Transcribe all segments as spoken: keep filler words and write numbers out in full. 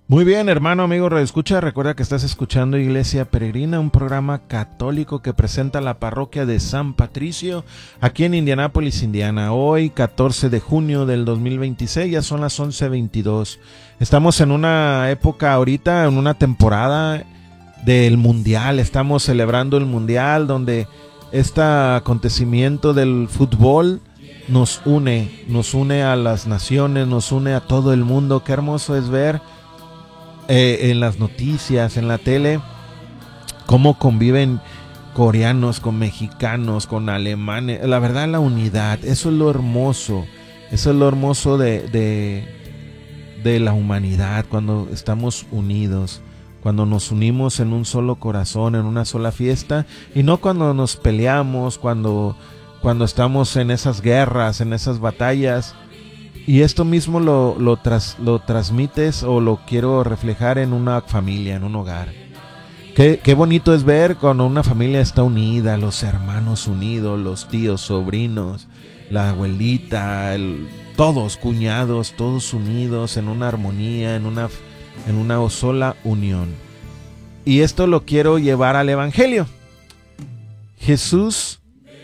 Muy bien, hermano, amigo, redescucha. Recuerda que estás escuchando Iglesia Peregrina, un programa católico que presenta la parroquia de San Patricio, aquí en Indianápolis, Indiana. Hoy, catorce de junio del dos mil veintiséis, ya son las once veintidós. Estamos en una época ahorita, en una temporada del Mundial. Estamos celebrando el Mundial, donde este acontecimiento del fútbol nos une, nos une a las naciones, nos une a todo el mundo. Qué hermoso es ver Eh, en las noticias, en la tele, cómo conviven coreanos con mexicanos, con alemanes. La verdad, la unidad, eso es lo hermoso, eso es lo hermoso de, de, de la humanidad, cuando estamos unidos, cuando nos unimos en un solo corazón, en una sola fiesta, y no cuando nos peleamos, cuando, cuando estamos en esas guerras, en esas batallas. Y esto mismo lo, lo, tras, lo transmites o lo quiero reflejar en una familia, en un hogar. Qué, qué bonito es ver cuando una familia está unida, los hermanos unidos, los tíos, sobrinos, la abuelita, el, todos cuñados, todos unidos en una armonía, en una, en una sola unión. Y esto lo quiero llevar al Evangelio. Jesús,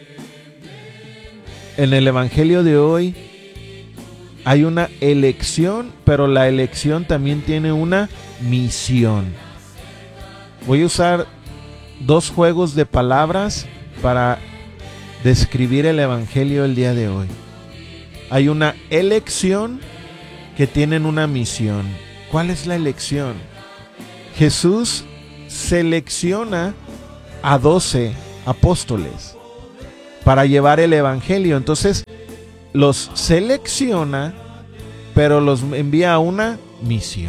en el Evangelio de hoy, hay una elección, pero la elección también tiene una misión. Voy a usar dos juegos de palabras para describir el Evangelio el día de hoy. Hay una elección que tienen una misión. ¿Cuál es la elección? Jesús selecciona a doce apóstoles para llevar el Evangelio. Entonces, los selecciona, pero los envía a una misión.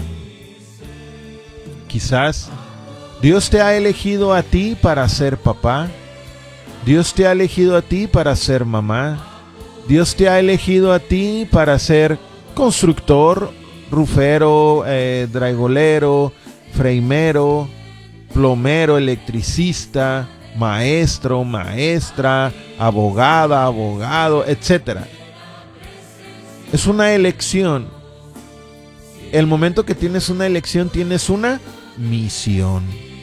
Quizás Dios te ha elegido a ti para ser papá. Dios te ha elegido a ti para ser mamá. Dios te ha elegido a ti para ser constructor, rufero, eh, draigolero, freimero, plomero, electricista, maestro, maestra, abogada, abogado, etcétera. Es una elección. El momento que tienes una elección, tienes una misión.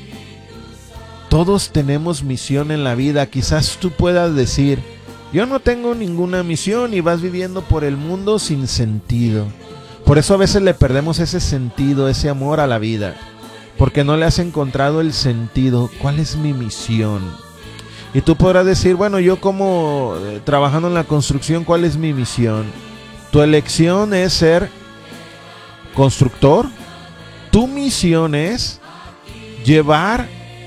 Todos tenemos misión en la vida. Quizás tú puedas decir, yo no tengo ninguna misión, y vas viviendo por el mundo sin sentido. Por eso a veces le perdemos ese sentido, ese amor a la vida, porque no le has encontrado el sentido. ¿Cuál es mi misión? Y tú podrás decir, bueno, yo como eh, trabajando en la construcción, ¿cuál es mi misión? Tu elección es ser constructor. Tu misión es llevar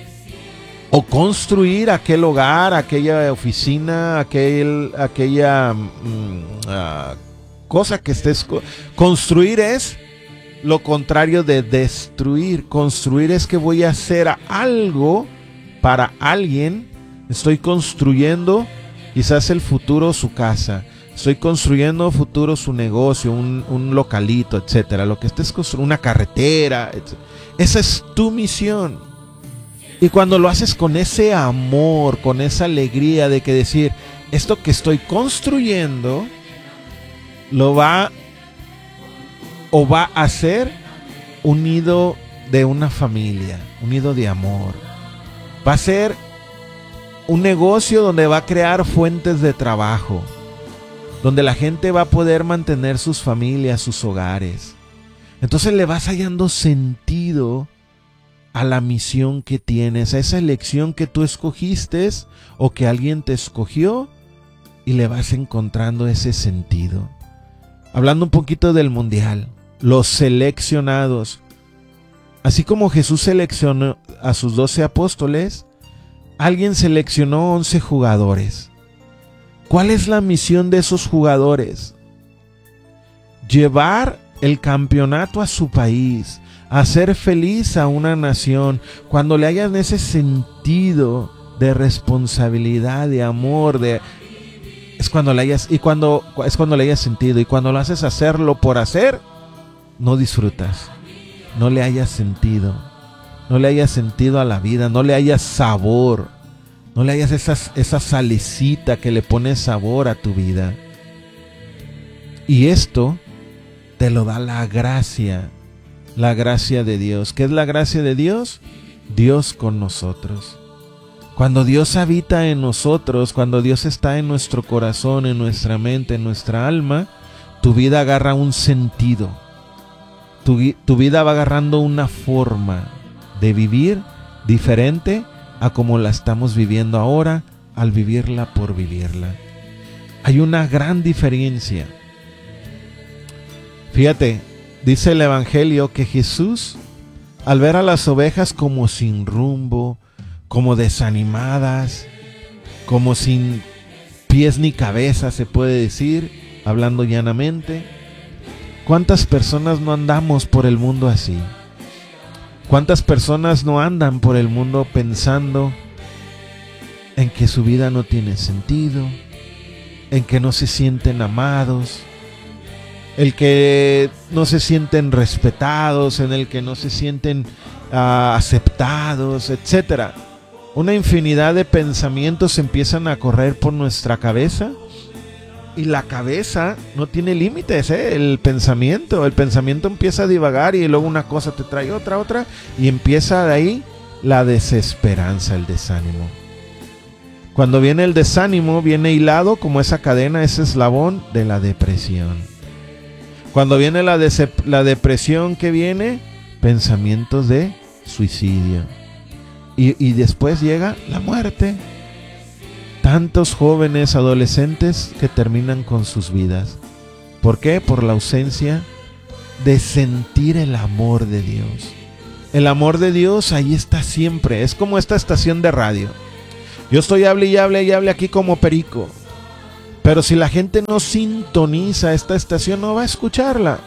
o construir aquel hogar, aquella oficina, aquel, aquella mm, uh, cosa que estés... Co- construir es lo contrario de destruir. Construir es que voy a hacer algo para alguien. Estoy construyendo quizás el futuro, su casa. Estoy construyendo futuro su negocio, un, un localito, etcétera. Lo que estés construyendo, una carretera, etcétera. Esa es tu misión. Y cuando lo haces con ese amor, con esa alegría de que decir, esto que estoy construyendo, lo va o va a ser un nido de una familia, un nido de amor. Va a ser un negocio donde va a crear fuentes de trabajo, donde la gente va a poder mantener sus familias, sus hogares. Entonces le vas hallando sentido a la misión que tienes, a esa elección que tú escogiste o que alguien te escogió, y le vas encontrando ese sentido. Hablando un poquito del Mundial, los seleccionados. Así como Jesús seleccionó a sus doce apóstoles, alguien seleccionó once jugadores. ¿Cuál es la misión de esos jugadores? Llevar el campeonato a su país, hacer feliz a una nación. Cuando le hayan ese sentido de responsabilidad, de amor, de es cuando le hayas y cuando es cuando le hayas sentido. Y cuando lo haces hacerlo por hacer, no disfrutas, no le hayas sentido, no le hayas sentido a la vida, no le hayas sabor. No le hayas esas, esa salecita que le pone sabor a tu vida. Y esto te lo da la gracia la gracia de Dios. ¿Qué es la gracia de Dios? Dios con nosotros. Cuando Dios habita en nosotros, cuando Dios está en nuestro corazón, en nuestra mente, en nuestra alma, tu vida agarra un sentido. Tu, tu vida va agarrando una forma de vivir diferente a como la estamos viviendo ahora, al vivirla por vivirla. Hay una gran diferencia. Fíjate, dice el Evangelio que Jesús, al ver a las ovejas como sin rumbo, como desanimadas, como sin pies ni cabeza, se puede decir, hablando llanamente. ¿Cuántas personas no andamos por el mundo así? ¿Cuántas personas no andan por el mundo pensando en que su vida no tiene sentido, en que no se sienten amados, el que no se sienten respetados, en el que no se sienten uh, aceptados, etcétera? Una infinidad de pensamientos empiezan a correr por nuestra cabeza. Y la cabeza no tiene límites, ¿eh? El pensamiento, el pensamiento empieza a divagar y luego una cosa te trae otra, otra, y empieza de ahí la desesperanza, el desánimo. Cuando viene el desánimo, viene hilado como esa cadena, ese eslabón de la depresión. Cuando viene la, la depresión, ¿qué viene? Pensamientos de suicidio. Y, y después llega la muerte. Tantos jóvenes, adolescentes que terminan con sus vidas. ¿Por qué? Por la ausencia de sentir el amor de Dios. El amor de Dios ahí está siempre. Es como esta estación de radio. Yo estoy hable y hable y hable aquí como perico. Pero si la gente no sintoniza esta estación, no va a escucharla.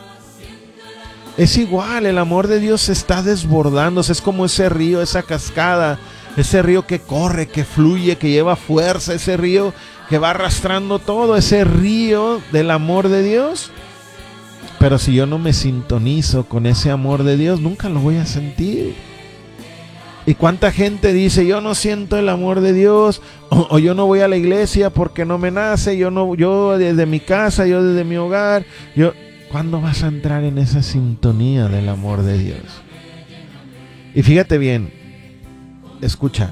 Es igual, el amor de Dios se está desbordándose. Es como ese río, esa cascada. Ese río que corre, que fluye, que lleva fuerza, ese río que va arrastrando todo, ese río del amor de Dios. Pero si yo no me sintonizo con ese amor de Dios, nunca lo voy a sentir. ¿Y cuánta gente dice, yo no siento el amor de Dios, o, o yo no voy a la iglesia porque no me nace, yo no, yo desde mi casa, yo desde mi hogar, yo... ¿Cuándo vas a entrar en esa sintonía del amor de Dios? Y fíjate bien, escucha,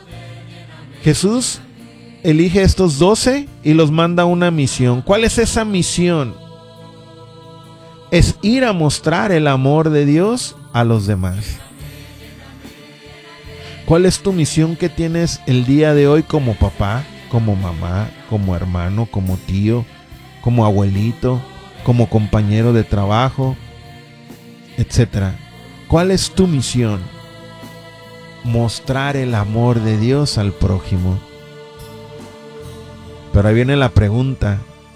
Jesús elige estos doce y los manda a una misión. ¿Cuál es esa misión? Es ir a mostrar el amor de Dios a los demás. ¿Cuál es tu misión que tienes el día de hoy como papá, como mamá, como hermano, como tío, como abuelito, como compañero de trabajo, etcétera? ¿Cuál es tu misión? Mostrar el amor de Dios al prójimo. Pero ahí viene la pregunta: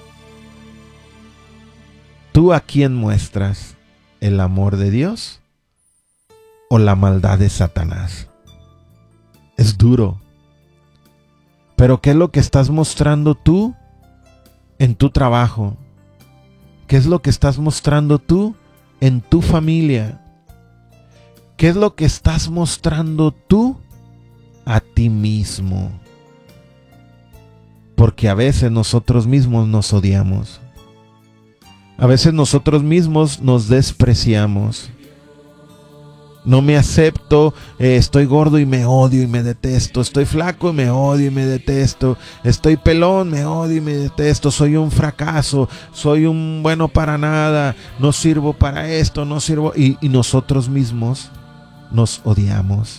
¿tú a quién muestras? ¿El amor de Dios o la maldad de Satanás? Es duro. Pero ¿qué es lo que estás mostrando tú en tu trabajo? ¿Qué es lo que estás mostrando tú en tu familia? ¿Qué es lo que estás mostrando tú a ti mismo? Porque a veces nosotros mismos nos odiamos. A veces nosotros mismos nos despreciamos. No me acepto, eh, estoy gordo y me odio y me detesto. Estoy flaco y me odio y me detesto. Estoy pelón, me odio y me detesto. Soy un fracaso, soy un bueno para nada. No sirvo para esto, no sirvo. Y, y nosotros mismos nos odiamos.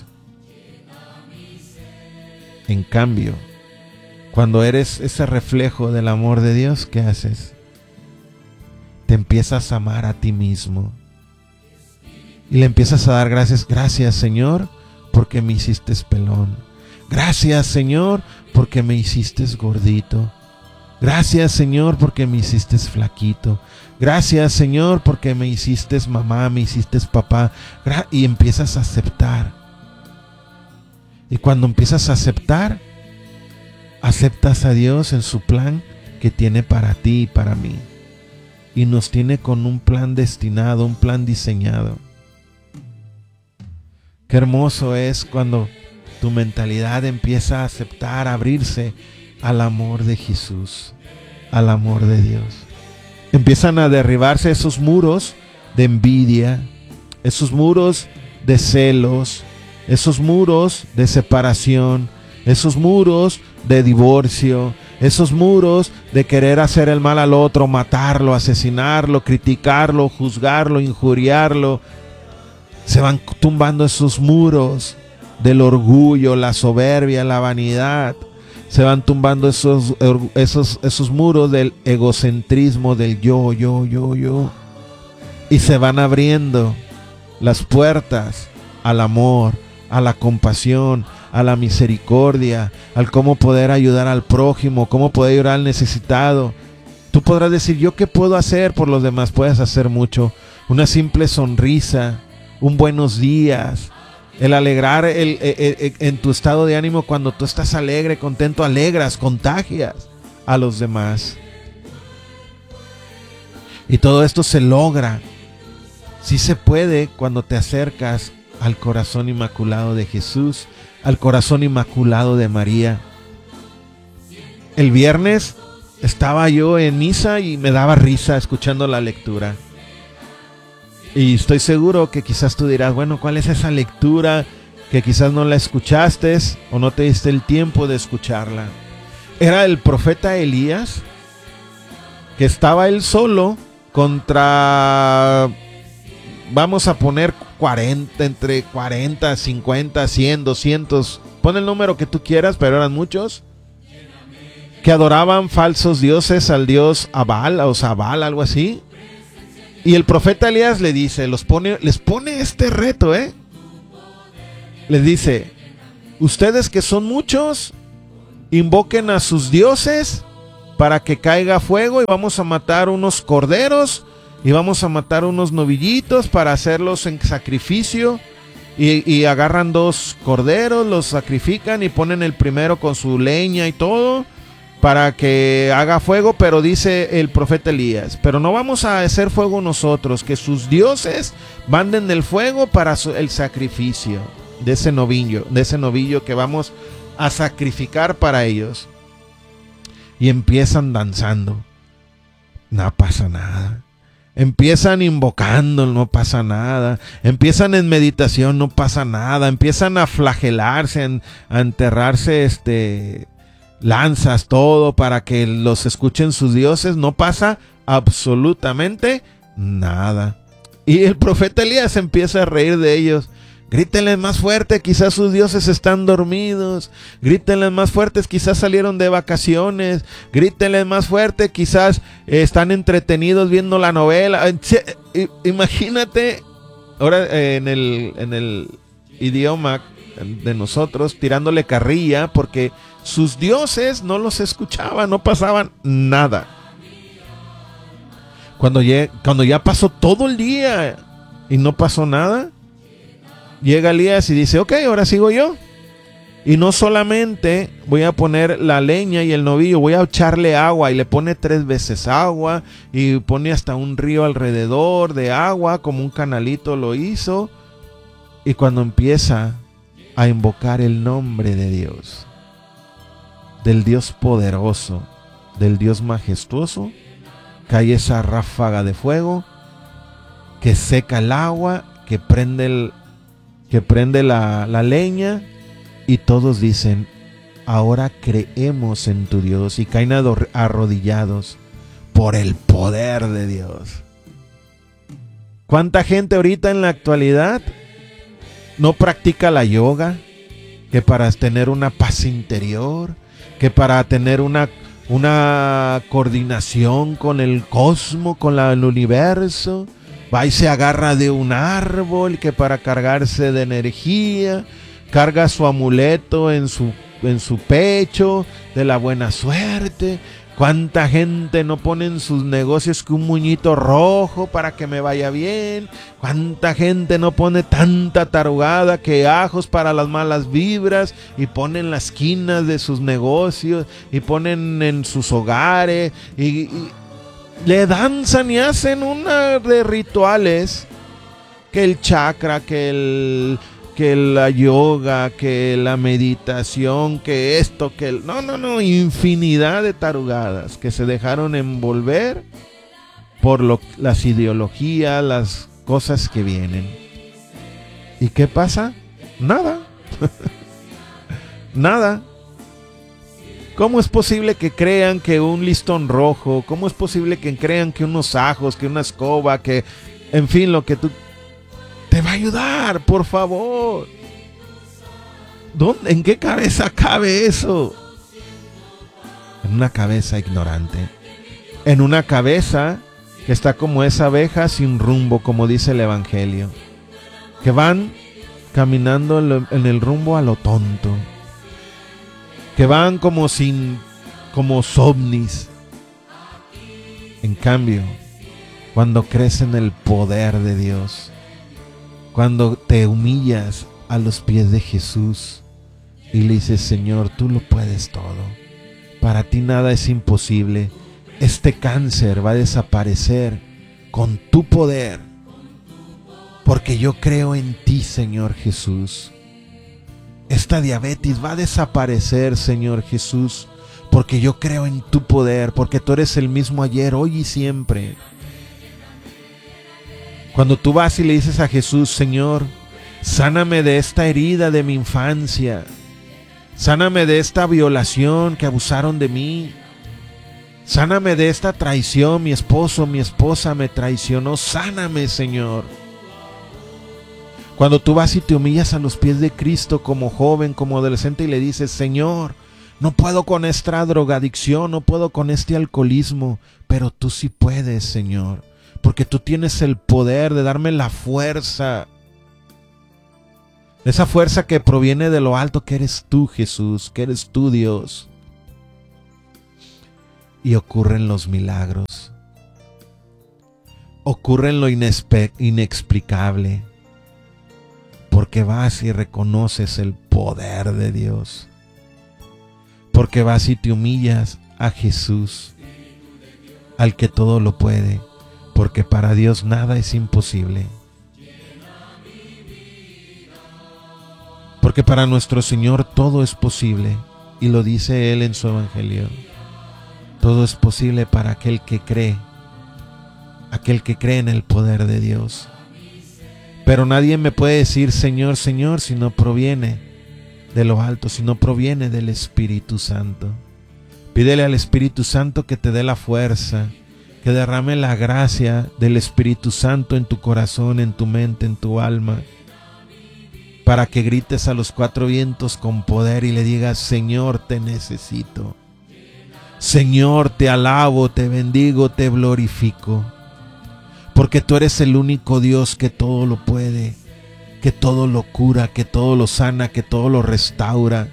En cambio, cuando eres ese reflejo del amor de Dios, ¿qué haces? Te empiezas a amar a ti mismo. Y le empiezas a dar gracias. Gracias, Señor, porque me hiciste pelón. Gracias, Señor, porque me hiciste gordito. Gracias, Señor, porque me hiciste flaquito. Gracias, Señor, porque me hiciste mamá, me hiciste papá. Y empiezas a aceptar. Y cuando empiezas a aceptar, aceptas a Dios en su plan que tiene para ti y para mí. Y nos tiene con un plan destinado, un plan diseñado. Qué hermoso es cuando tu mentalidad empieza a aceptar, a abrirse al amor de Jesús, al amor de Dios. Empiezan a derribarse esos muros de envidia, esos muros de celos, esos muros de separación, esos muros de divorcio, esos muros de querer hacer el mal al otro, matarlo, asesinarlo, criticarlo, juzgarlo, injuriarlo. Se van tumbando esos muros del orgullo, la soberbia, la vanidad. Se van tumbando esos, esos, esos muros del egocentrismo, del yo, yo, yo, yo. Y se van abriendo las puertas al amor, a la compasión, a la misericordia, al cómo poder ayudar al prójimo, cómo poder ayudar al necesitado. Tú podrás decir, ¿yo qué puedo hacer por los demás? Puedes hacer mucho. Una simple sonrisa, un buenos días, el alegrar el, el, el, en tu estado de ánimo. Cuando tú estás alegre, contento, alegras, contagias a los demás. Y todo esto se logra, sí se puede, cuando te acercas al corazón inmaculado de Jesús, al corazón inmaculado de María. El viernes estaba yo en misa y me daba risa escuchando la lectura. Y estoy seguro que quizás tú dirás, bueno, ¿cuál es esa lectura que quizás no la escuchaste o no te diste el tiempo de escucharla? Era el profeta Elías, que estaba él solo contra, vamos a poner cuarenta, entre cuarenta, cincuenta, cien, doscientos, pon el número que tú quieras, pero eran muchos, que adoraban falsos dioses al dios Abal o Zabal, algo así. Y el profeta Elías le dice, los pone, les pone este reto, ¿eh? Les dice, ustedes que son muchos, invoquen a sus dioses para que caiga fuego y vamos a matar unos corderos y vamos a matar unos novillitos para hacerlos en sacrificio. Y, y agarran dos corderos, los sacrifican y ponen el primero con su leña y todo para que haga fuego. Pero dice el profeta Elías, pero no vamos a hacer fuego nosotros, que sus dioses manden el fuego para su, el sacrificio de ese novillo, de ese novillo que vamos a sacrificar para ellos. Y empiezan danzando, no pasa nada. Empiezan invocando, no pasa nada. Empiezan en meditación, no pasa nada. Empiezan a flagelarse, a enterrarse este, lanzas, todo para que los escuchen sus dioses. No pasa absolutamente nada. Y el profeta Elías empieza a reír de ellos. Grítenles más fuerte, quizás sus dioses están dormidos. Grítenles más fuertes, quizás salieron de vacaciones. Grítenles más fuerte, quizás eh, están entretenidos viendo la novela. Imagínate, ahora eh, en, el, en el idioma de nosotros, tirándole carrilla, porque sus dioses no los escuchaban, no pasaban nada. Cuando, cuando ya pasó todo el día y no pasó nada, llega Elías y dice, ok, ahora sigo yo. Y no solamente voy a poner la leña y el novillo, voy a echarle agua. Y le pone tres veces agua y pone hasta un río alrededor de agua, como un canalito lo hizo. Y cuando empieza a invocar el nombre de Dios, del Dios poderoso, del Dios majestuoso, cae esa ráfaga de fuego que seca el agua, que prende el que prende la, la leña, y todos dicen, ahora creemos en tu Dios, y caen arrodillados por el poder de Dios. ¿Cuánta gente ahorita en la actualidad no practica la yoga? Que para tener una paz interior, que para tener una, una coordinación con el cosmos, con la, el universo, va y se agarra de un árbol, que para cargarse de energía, carga su amuleto en su, en su pecho de la buena suerte. ¿Cuánta gente no pone en sus negocios que un muñito rojo para que me vaya bien? ¿Cuánta gente no pone tanta tarugada que ajos para las malas vibras? Y ponen en las esquinas de sus negocios y ponen en sus hogares y... y le danzan y hacen una de rituales, que el chakra, que el que la yoga, que la meditación, que esto, que el... No, no, no, infinidad de tarugadas que se dejaron envolver por lo, las ideologías, las cosas que vienen. ¿Y qué pasa? Nada. Nada. ¿Cómo es posible que crean que un listón rojo, cómo es posible que crean que unos ajos, que una escoba, que, en fin, lo que tú... te va a ayudar, por favor? ¿Dónde, en qué cabeza cabe eso? En una cabeza ignorante. En una cabeza que está como esa abeja sin rumbo, como dice el Evangelio. Que van caminando en el rumbo a lo tonto. Que van como sin, como zombies. En cambio, cuando crees en el poder de Dios, cuando te humillas a los pies de Jesús y le dices, Señor, tú lo puedes todo. Para ti nada es imposible. Este cáncer va a desaparecer con tu poder, porque yo creo en ti, Señor Jesús. Esta diabetes va a desaparecer, Señor Jesús, porque yo creo en tu poder, porque tú eres el mismo ayer, hoy y siempre. Cuando tú vas y le dices a Jesús, Señor, sáname de esta herida de mi infancia, sáname de esta violación que abusaron de mí, sáname de esta traición, mi esposo, mi esposa me traicionó, sáname, Señor. Cuando tú vas y te humillas a los pies de Cristo como joven, como adolescente y le dices, Señor, no puedo con esta drogadicción, no puedo con este alcoholismo, pero tú sí puedes, Señor, porque tú tienes el poder de darme la fuerza, esa fuerza que proviene de lo alto, que eres tú, Jesús, que eres tú, Dios. Y ocurren los milagros, ocurren lo inespe- inexplicable, porque vas y reconoces el poder de Dios, porque vas y te humillas a Jesús, al que todo lo puede, porque para Dios nada es imposible, porque para nuestro Señor todo es posible, y lo dice Él en su Evangelio. Todo es posible para aquel que cree, aquel que cree en el poder de Dios. Pero nadie me puede decir Señor, Señor, si no proviene de lo alto, si no proviene del Espíritu Santo. Pídele al Espíritu Santo que te dé la fuerza, que derrame la gracia del Espíritu Santo en tu corazón, en tu mente, en tu alma, para que grites a los cuatro vientos con poder y le digas, Señor, te necesito. Señor, te alabo, te bendigo, te glorifico, porque tú eres el único Dios que todo lo puede, que todo lo cura, que todo lo sana, que todo lo restaura.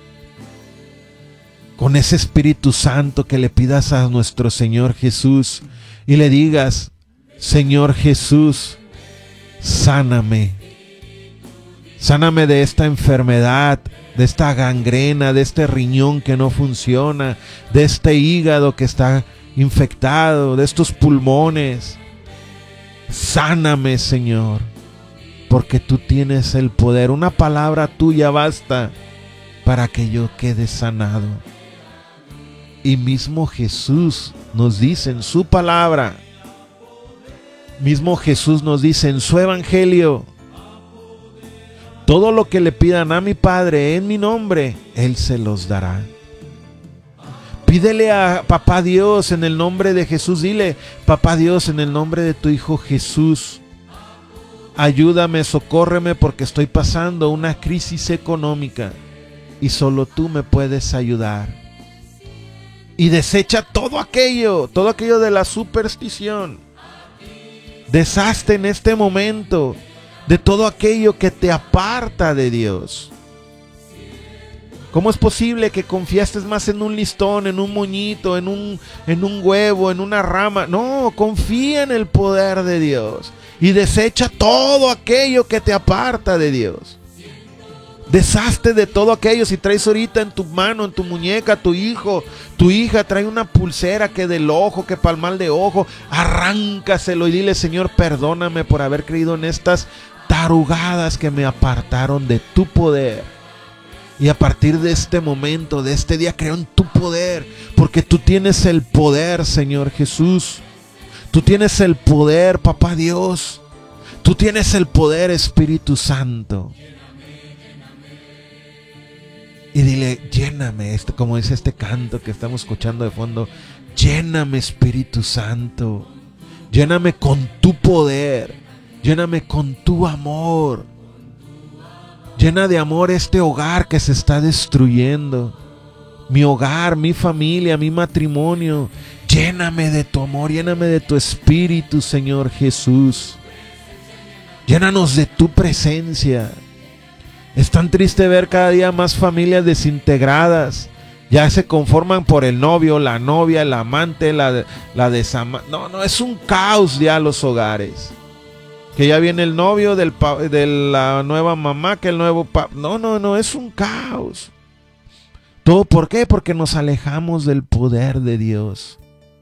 Con ese Espíritu Santo que le pidas a nuestro Señor Jesús y le digas, Señor Jesús, sáname. Sáname de esta enfermedad, de esta gangrena, de este riñón que no funciona, de este hígado que está infectado, de estos pulmones. Sáname, Señor, porque tú tienes el poder. Una palabra tuya basta para que yo quede sanado. Y mismo Jesús nos dice en su palabra, mismo Jesús nos dice en su Evangelio, todo lo que le pidan a mi Padre en mi nombre, Él se los dará. Pídele a Papá Dios en el nombre de Jesús. Dile, Papá Dios, en el nombre de tu Hijo Jesús, ayúdame, socórreme porque estoy pasando una crisis económica y solo tú me puedes ayudar. Y desecha todo aquello, todo aquello de la superstición. Deshazte en este momento de todo aquello que te aparta de Dios. ¿Cómo es posible que confiaste más en un listón, en un moñito, en un, en un huevo, en una rama? No, confía en el poder de Dios y desecha todo aquello que te aparta de Dios. Deshazte de todo aquello. Si traes ahorita en tu mano, en tu muñeca, tu hijo, tu hija trae una pulsera que del ojo, que para el mal de ojo, arráncaselo y dile, Señor, perdóname por haber creído en estas tarugadas que me apartaron de tu poder. Y a partir de este momento, de este día, creo en tu poder, porque tú tienes el poder, Señor Jesús. Tú tienes el poder, Papá Dios. Tú tienes el poder, Espíritu Santo. Y dile, lléname, este, como dice este canto que estamos escuchando de fondo. Lléname, Espíritu Santo. Lléname con tu poder. Lléname con tu amor. Llena de amor este hogar que se está destruyendo. Mi hogar, mi familia, mi matrimonio. Lléname de tu amor, lléname de tu Espíritu, Señor Jesús. Llénanos de tu presencia. Es tan triste ver cada día más familias desintegradas. Ya se conforman por el novio, la novia, el amante, la, la desamante. No, no, es un caos ya los hogares. Que ya viene el novio del pa de la nueva mamá, que el nuevo papá. No, no, no, es un caos. ¿Todo por qué? Porque nos alejamos del poder de Dios.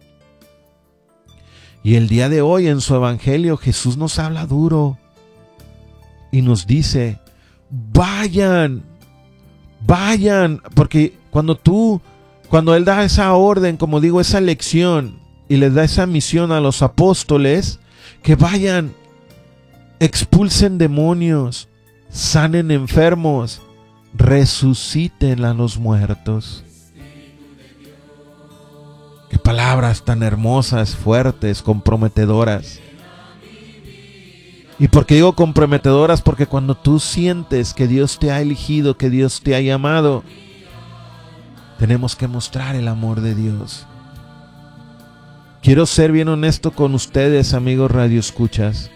Y el día de hoy en su evangelio Jesús nos habla duro. Y nos dice, vayan, vayan. Porque cuando tú, cuando Él da esa orden, como digo, esa lección, y les da esa misión a los apóstoles, que vayan, expulsen demonios, sanen enfermos, resuciten a los muertos. Qué palabras tan hermosas, fuertes, comprometedoras. ¿Y por qué digo comprometedoras? Porque cuando tú sientes que Dios te ha elegido, que Dios te ha llamado, tenemos que mostrar el amor de Dios. Quiero ser bien honesto con ustedes, amigos radioescuchas.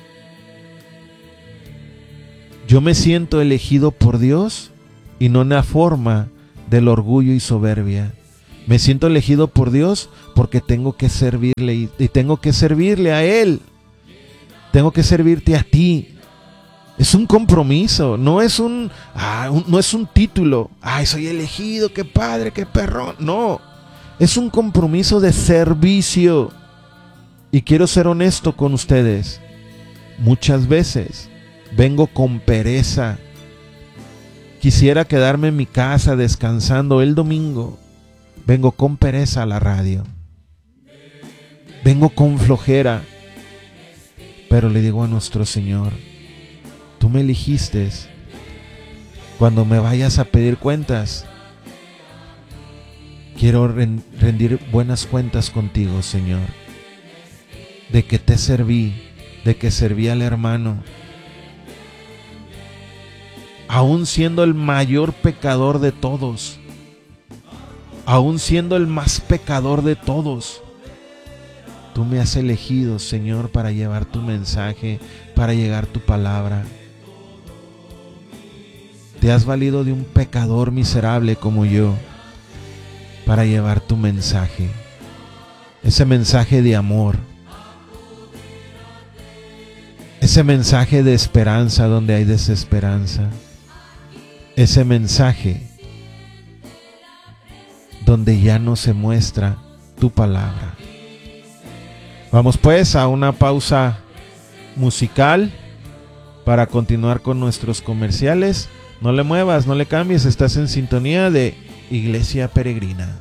Yo me siento elegido por Dios y no en la forma del orgullo y soberbia. Me siento elegido por Dios porque tengo que servirle y, y tengo que servirle a Él. Tengo que servirte a ti. Es un compromiso, no es un, ah, un no es un título. Ay, soy elegido, qué padre, qué perrón. No, es un compromiso de servicio. Y quiero ser honesto con ustedes. Muchas veces vengo con pereza. Quisiera quedarme en mi casa descansando el domingo. Vengo con pereza a la radio. Vengo con flojera. Pero le digo a nuestro Señor, tú me elegiste. Cuando me vayas a pedir cuentas, quiero rendir buenas cuentas contigo, Señor. De que te serví, de que serví al hermano. Aún siendo el mayor pecador de todos, aún siendo el más pecador de todos, tú me has elegido, Señor, para llevar tu mensaje, para llevar tu palabra. Te has valido de un pecador miserable como yo para llevar tu mensaje. Ese mensaje de amor. Ese mensaje de esperanza donde hay desesperanza. Ese mensaje donde ya no se muestra tu palabra. Vamos pues a una pausa musical para continuar con nuestros comerciales. No le muevas, no le cambies, estás en sintonía de Iglesia Peregrina.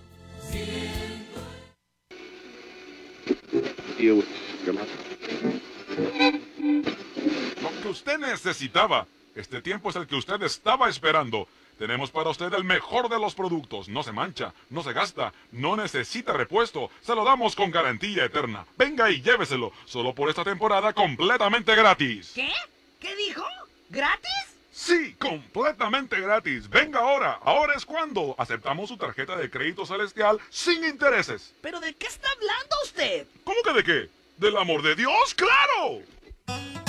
Lo que usted necesitaba, este tiempo es el que usted estaba esperando. Tenemos para usted el mejor de los productos. No se mancha, no se gasta, no necesita repuesto. Se lo damos con garantía eterna. Venga y lléveselo, solo por esta temporada completamente gratis. ¿Qué? ¿Qué dijo? ¿Gratis? Sí, completamente gratis. Venga ahora, ahora es cuando aceptamos su tarjeta de crédito celestial sin intereses. ¿Pero de qué está hablando usted? ¿Cómo que de qué? ¿Del amor de Dios? ¡Claro!